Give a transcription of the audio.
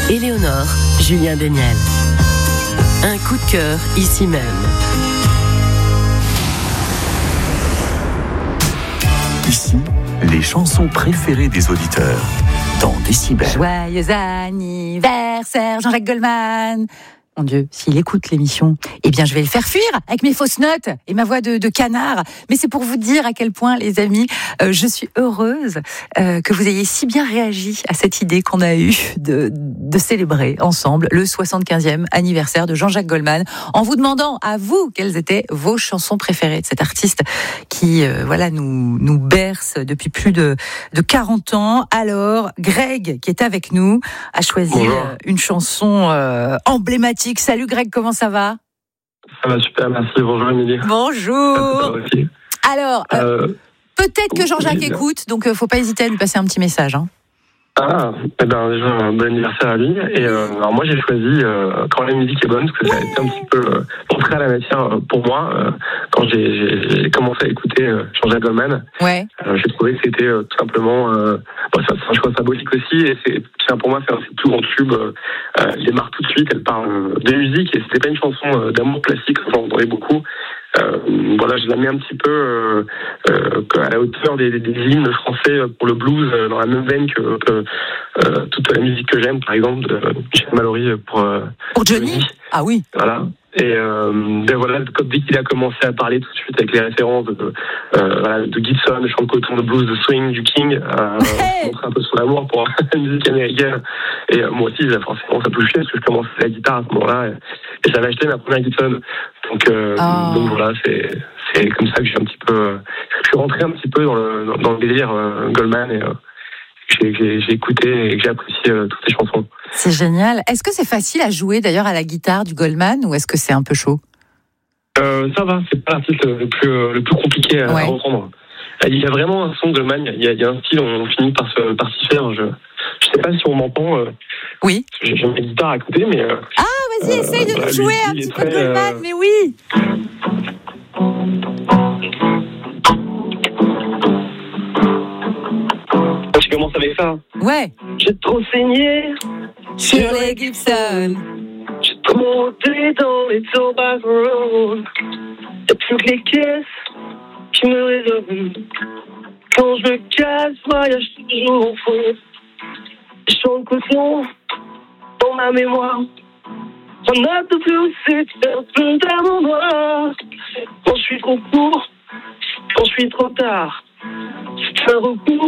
Éléonore, Julien Daniel. Un coup de cœur ici même. Ici, les chansons préférées des auditeurs dans Décibel. Joyeux anniversaire, Jean-Jacques Goldman. Mon Dieu, s'il écoute l'émission, eh bien, je vais le faire fuir avec mes fausses notes et ma voix de canard. Mais c'est pour vous dire à quel point, les amis, je suis heureuse que vous ayez si bien réagi à cette idée qu'on a eue de célébrer ensemble le 75e anniversaire de Jean-Jacques Goldman, en vous demandant à vous quelles étaient vos chansons préférées de cet artiste qui, nous berce depuis plus de 40 ans. Alors, Greg, qui est avec nous, a choisi une chanson emblématique. Salut Greg, comment ça va ? Ça va super, merci. Bonjour Émilie. Bonjour. Alors, peut-être que Jean-Jacques écoute, donc faut pas hésiter à lui passer un petit message. Hein. Déjà un bon anniversaire à lui. Et alors moi j'ai choisi Quand la musique est bonne, parce que ça a été un petit peu entré à la matière pour moi quand j'ai commencé à écouter Jean-Jacques Goldman. Ouais. J'ai trouvé que c'était tout simplement c'est un choix symbolique aussi, et pour moi c'est un plus grand tube. Il démarre tout de suite, elle parle de musique, et c'était pas une chanson d'amour classique, j'en entendais beaucoup. Je la mets un petit peu à la hauteur des hymnes français pour le blues, dans la même veine que toute la musique que j'aime, par exemple de Michel Mallory pour Johnny. Ah oui. Voilà. Et dès qu'il a commencé à parler tout de suite avec les références de Gibson, de chant de coton, de blues, de swing, du King, montrer un peu son amour pour la musique américaine. Et moi aussi, forcément, ça touchait parce que je commençais la guitare à ce moment-là, et j'avais acheté ma première Gibson. Donc voilà, c'est comme ça que je suis rentré un petit peu dans le délire Goldman, et j'ai écouté et que j'ai apprécié toutes ces chansons. C'est génial. Est-ce que c'est facile à jouer d'ailleurs à la guitare du Goldman, ou est-ce que c'est un peu chaud ? Ça va, c'est pas l'artiste le plus compliqué à reprendre. Il y a vraiment un son de Goldman, il y a un style, on finit par s'y faire. Je sais pas si on m'entend. Oui. J'ai ma guitare à côté, mais. Vas-y, essaye de nous jouer un petit peu de Goldman, mais oui. Tu commences avec ça. Ouais. J'ai trop saigné sur les Gibson. J'ai trop monté dans les Tobacco Road. Y'a plus que les caisses qui me raisonnent. Quand je me casse, voyage toujours au fond. Je chante de coton dans ma mémoire. On a de plus, c'est un peu d'amour noir. Quand je suis trop court, quand je suis trop tard, c'est un recours.